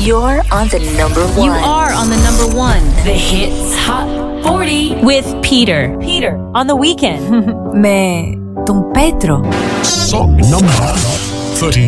You're on the number one. You are on the number one. The Hits Hot 40 with Peter. Peter On the weekend. Mais ton Pedro. Song number 30.